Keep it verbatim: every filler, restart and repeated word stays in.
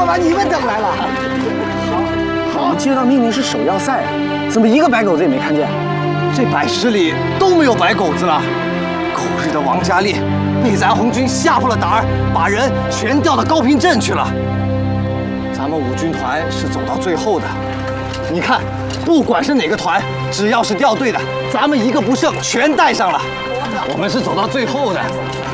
把你们等来了。 我们接到命令是首要赛，怎么一个白狗子也没看见？ 这百十里都没有白狗子了。狗日的王家烈被咱红军吓破了胆儿，把人全调到高平镇去了。咱们五军团是走到最后的。你看，不管是哪个团，只要是掉队的，咱们一个不剩全带上了。我们是走到最后的。